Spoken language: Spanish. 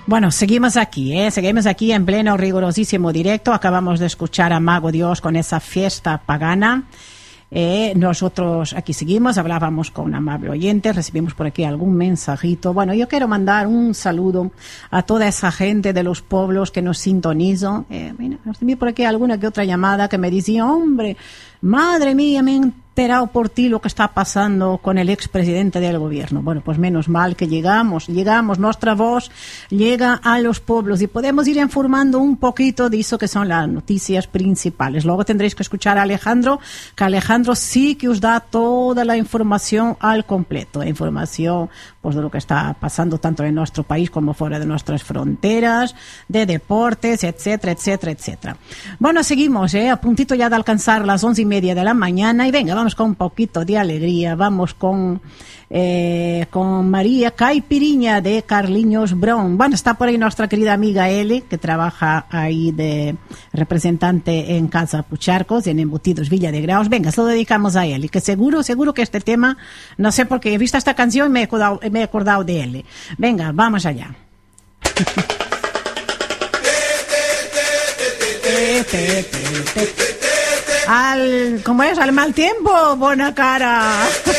Bueno, seguimos aquí en pleno rigurosísimo directo. Acabamos de escuchar a Mago Dios con esa fiesta pagana. Nosotros aquí seguimos, hablábamos con un amable oyente, recibimos por aquí algún mensajito. Bueno, yo quiero mandar un saludo a toda esa gente de los pueblos que nos sintonizan. Mira, recibí por aquí alguna que otra llamada que me decía, hombre, madre mía, me he enterado por ti lo que está pasando con el expresidente del gobierno. Bueno, pues menos mal que llegamos, nuestra voz llega a los pueblos y podemos ir informando un poquito de eso que son las noticias principales. Luego tendréis que escuchar a Alejandro, que Alejandro sí que os da toda la información al completo, información pues de lo que está pasando tanto en nuestro país como fuera de nuestras fronteras, de deportes, etcétera, etcétera, etcétera. Bueno, seguimos, a puntito ya de alcanzar las 11:30 de la mañana y venga, vamos con un poquito de alegría, vamos con María Caipiriña de Carliños Brown. Bueno, está por ahí nuestra querida amiga Eli, que trabaja ahí de representante en Casa Pucharcos, en Embutidos Villa de Graus. Venga, se lo dedicamos a Eli, que seguro que este tema, no sé por qué he visto esta canción y me he acordado de Eli. Venga, vamos allá. ¿Cómo es? Al mal tiempo, buena cara.